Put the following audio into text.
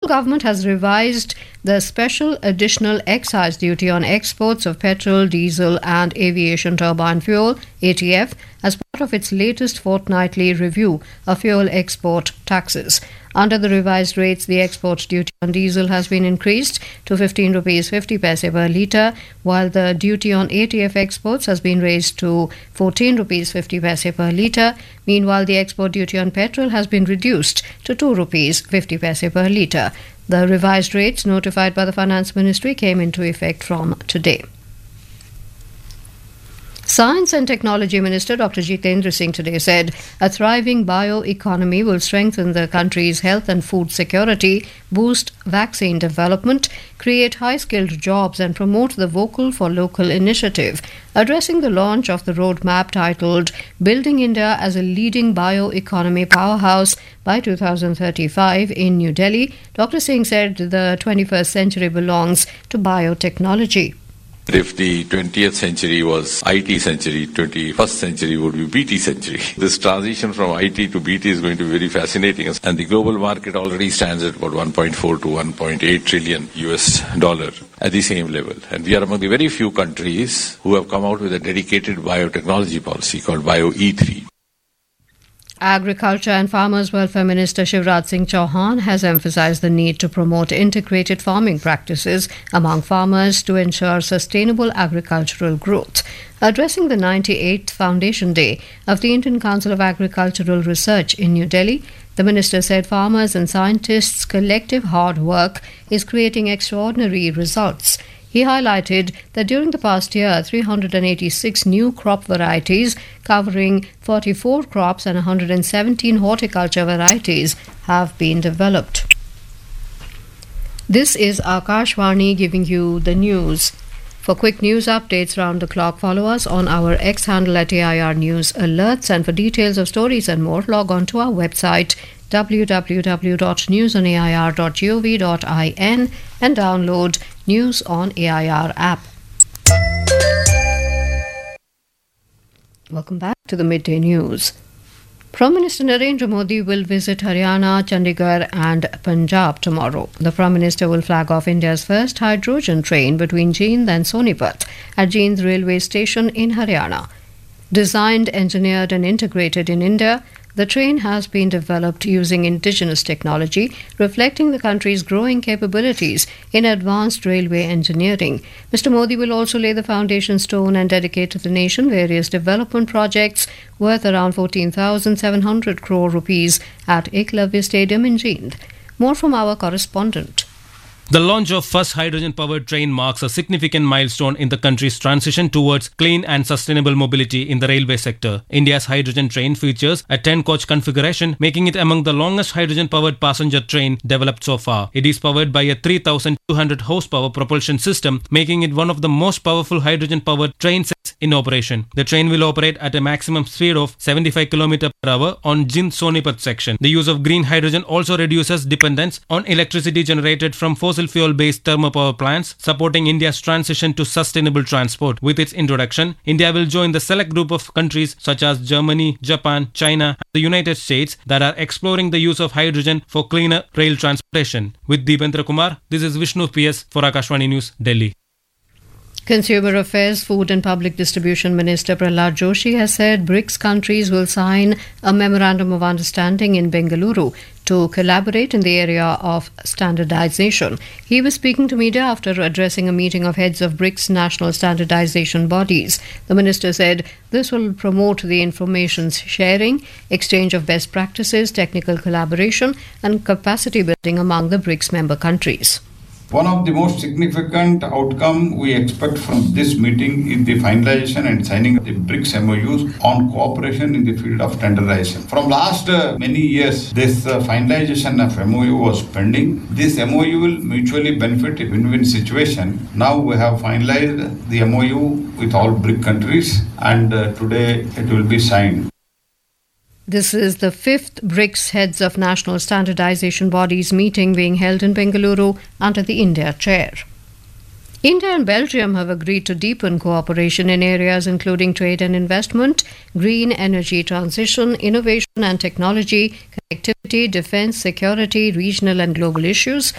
government has revised the special additional excise duty on exports of petrol, diesel and aviation turbine fuel, ATF, as part of its latest fortnightly review of fuel export taxes. Under the revised rates, the export duty on diesel has been increased to 15 rupees 50 paise per litre, while the duty on ATF exports has been raised to 14 rupees 50 paise per litre. Meanwhile, the export duty on petrol has been reduced to 2 rupees 50 paise per litre. The revised rates notified by the Finance Ministry came into effect from today. Science and Technology Minister Dr. Jitendra Singh today said a thriving bioeconomy will strengthen the country's health and food security, boost vaccine development, create high-skilled jobs and promote the Vocal for Local initiative. Addressing the launch of the roadmap titled Building India as a Leading Bioeconomy Powerhouse by 2035 in New Delhi, Dr. Singh said the 21st century belongs to biotechnology. If the 20th century was IT century, 21st century would be BT century. This transition from IT to BT is going to be very fascinating. And the global market already stands at about 1.4 to 1.8 trillion US dollar at the same level. And we are among the very few countries who have come out with a dedicated biotechnology policy called BioE3. Agriculture and Farmers Welfare Minister Shivraj Singh Chauhan has emphasized the need to promote integrated farming practices among farmers to ensure sustainable agricultural growth. Addressing the 98th Foundation Day of the Indian Council of Agricultural Research in New Delhi, the minister said farmers and scientists' collective hard work is creating extraordinary results. He highlighted that during the past year, 386 new crop varieties covering 44 crops and 117 horticulture varieties have been developed. This is Akashvani giving you the news. For quick news updates round the clock, follow us on our X handle at AIR News Alerts, and for details of stories and more, log on to our website www.newsonair.gov.in and download News on AIR app. Welcome back to the Midday News. Prime Minister Narendra Modi will visit Haryana, Chandigarh and Punjab tomorrow. The Prime Minister will flag off India's first hydrogen train between Jind and Sonipat at Jind railway station in Haryana. Designed, engineered and integrated in India, the train has been developed using indigenous technology, reflecting the country's growing capabilities in advanced railway engineering. Mr. Modi will also lay the foundation stone and dedicate to the nation various development projects worth around 14,700 crore rupees at Eklavya Stadium in Jind. More from our correspondent. The launch of first hydrogen-powered train marks a significant milestone in the country's transition towards clean and sustainable mobility in the railway sector. India's hydrogen train features a 10-coach configuration, making it among the longest hydrogen-powered passenger train developed so far. It is powered by a 3,200 horsepower propulsion system, making it one of the most powerful hydrogen-powered train sets in operation. The train will operate at a maximum speed of 75 km per hour on Jind-Sonipat section. The use of green hydrogen also reduces dependence on electricity generated from fossil fuel-based thermal power plants, supporting India's transition to sustainable transport. With its introduction, India will join the select group of countries such as Germany, Japan, China, and the United States that are exploring the use of hydrogen for cleaner rail transportation. With Deependra Kumar, this is Vishnu PS for Akashvani News, Delhi. Consumer Affairs, Food and Public Distribution Minister Prahlad Joshi has said BRICS countries will sign a Memorandum of Understanding in Bengaluru to collaborate in the area of standardization. He was speaking to media after addressing a meeting of heads of BRICS national standardization bodies. The minister said this will promote the information sharing, exchange of best practices, technical collaboration and capacity building among the BRICS member countries. One of the most significant outcome we expect from this meeting is the finalization and signing of the BRICS MOUs on cooperation in the field of standardization. From last many years, this finalization of MOU was pending. This MOU will mutually benefit a win-win situation. Now we have finalized the MOU with all BRIC countries and today it will be signed. This is the fifth BRICS Heads of National Standardization Bodies meeting being held in Bengaluru under the India chair. India and Belgium have agreed to deepen cooperation in areas including trade and investment, green energy transition, innovation and technology, connectivity, defence, security, regional and global issues,